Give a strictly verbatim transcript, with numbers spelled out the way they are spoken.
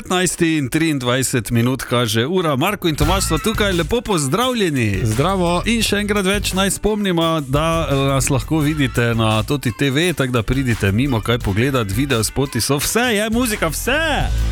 devetnajst in triindvajset minut kaže ura. Marko in Tomaž smo tukaj, lepo pozdravljeni. Zdravo. In še enkrat več naj spomnimo, da nas lahko vidite na Toti te ve, tako da pridite mimo kaj pogledati, video spoti so vse, je muzika vse.